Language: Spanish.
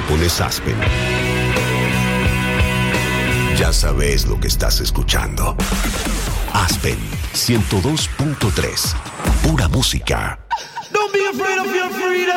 pones Aspen, ya sabes lo que estás escuchando. Aspen 102.3. Pura música. Don't be afraid of your freedom.